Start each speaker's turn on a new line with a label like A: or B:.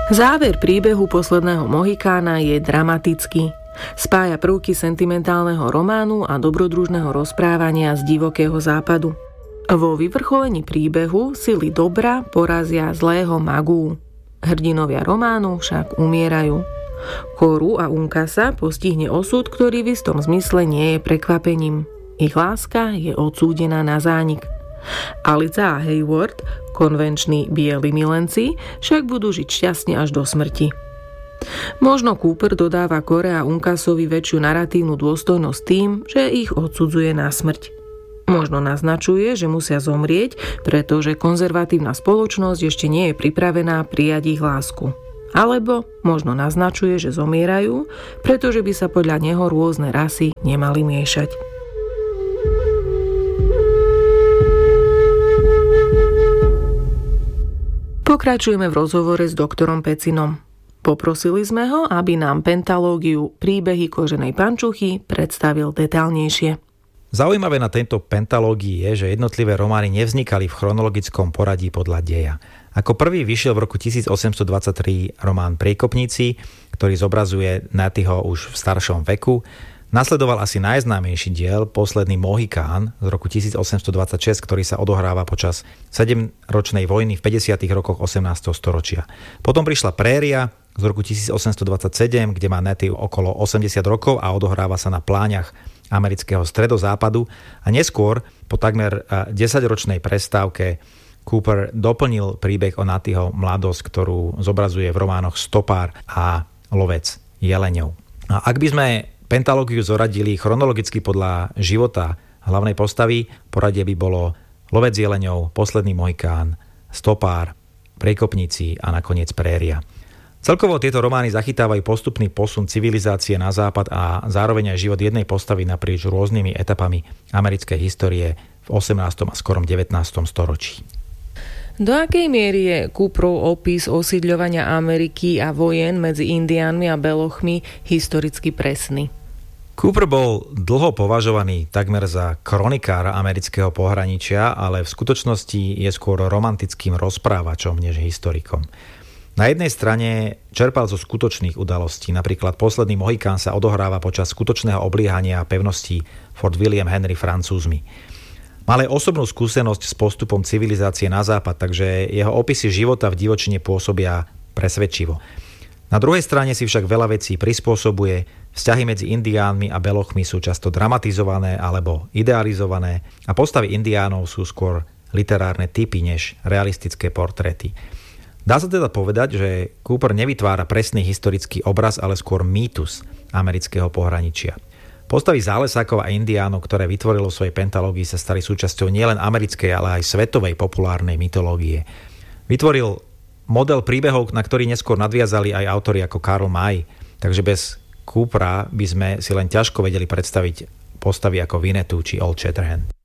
A: Záver príbehu Posledného Mohikána je dramatický. Spája prvky sentimentálneho románu a dobrodružného rozprávania z divokého západu. Vo vyvrcholení príbehu sily dobra porazia zlého magu. Hrdinovia románu však umierajú. Koru a Unkasa postihne osud, ktorý v istom zmysle nie je prekvapením. Ich láska je odsúdená na zánik. Alica a Hayward, konvenční bieli milenci, však budú žiť šťastne až do smrti. Možno Cooper dodáva Kore a Unkasovi väčšiu naratívnu dôstojnosť tým, že ich odsudzuje na smrť. Možno naznačuje, že musia zomrieť, pretože konzervatívna spoločnosť ešte nie je pripravená prijať ich lásku. Alebo možno naznačuje, že zomierajú, pretože by sa podľa neho rôzne rasy nemali miešať. Pokračujeme v rozhovore s doktorom Pecinom. Poprosili sme ho, aby nám pentalógiu Príbehy koženej pančuchy predstavil detailnejšie.
B: Zaujímavé na tejto pentalógii je, že jednotlivé romány nevznikali v chronologickom poradí podľa deja. Ako prvý vyšiel v roku 1823 román Priekopníci, ktorý zobrazuje Nattyho už v staršom veku. Nasledoval asi najznámejší diel Posledný Mohikán z roku 1826, ktorý sa odohráva počas 7-ročnej vojny v 50. rokoch 18. storočia. Potom prišla Préria z roku 1827, kde má Natty okolo 80 rokov a odohráva sa na pláňach amerického stredozápadu. A neskôr, po takmer 10-ročnej prestávke, Cooper doplnil príbeh o Nattyho mladosť, ktorú zobrazuje v románoch Stopár a Lovec jeleňov. A ak by sme pentalógiu zoradili chronologicky podľa života hlavnej postavy, poradie by bolo Lovec jeleňov, Posledný Mohikán, Stopár, Priekopníci a nakoniec Préria. Celkovo tieto romány zachytávajú postupný posun civilizácie na západ a zároveň aj život jednej postavy naprieč rôznymi etapami americkej histórie v 18. a skorom 19. storočí.
A: Do akej miery je Cooperov opis osídľovania Ameriky a vojen medzi Indiánmi a Belochmi historicky presný?
B: Cooper bol dlho považovaný takmer za kronikára amerického pohraničia, ale v skutočnosti je skôr romantickým rozprávačom než historikom. Na jednej strane čerpal zo skutočných udalostí, napríklad Posledný Mohikán sa odohráva počas skutočného obliehania pevností Fort William Henry Francúzmi. Mal aj osobnú skúsenosť s postupom civilizácie na západ, takže jeho opisy života v divočine pôsobia presvedčivo. Na druhej strane si však veľa vecí prispôsobuje, vzťahy medzi Indiánmi a Belochmi sú často dramatizované alebo idealizované a postavy Indiánov sú skôr literárne typy než realistické portréty. Dá sa teda povedať, že Cooper nevytvára presný historický obraz, ale skôr mýtus amerického pohraničia. Postavy zálesákov a Indiánov, ktoré vytvorilo v svojej pentalógii, sa stali súčasťou nielen americkej, ale aj svetovej populárnej mytológie. Vytvoril model príbehov, na ktorý neskôr nadviazali aj autori ako Karl May, takže bez Coopera by sme si len ťažko vedeli predstaviť postavy ako Winnetou či Old Shatterhand.